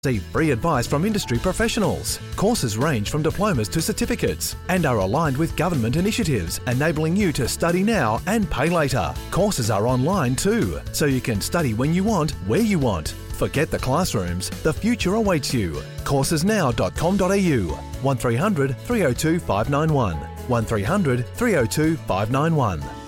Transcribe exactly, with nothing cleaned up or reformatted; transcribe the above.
Receive free advice from industry professionals. Courses range from diplomas to certificates and are aligned with government initiatives, enabling you to study now and pay later. Courses are online too, so you can study when you want, where you want. Forget the classrooms, the future awaits you. courses now dot com dot a u, one three hundred three oh two five nine one, one three hundred three oh two five nine one.